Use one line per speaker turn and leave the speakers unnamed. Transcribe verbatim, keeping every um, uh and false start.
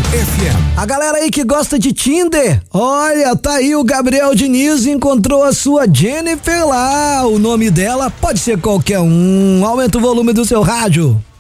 F M.
A galera aí que gosta de Tinder, olha, tá aí o Gabriel Diniz encontrou a sua Jennifer lá. O nome dela pode ser qualquer um. Aumenta o volume do seu rádio.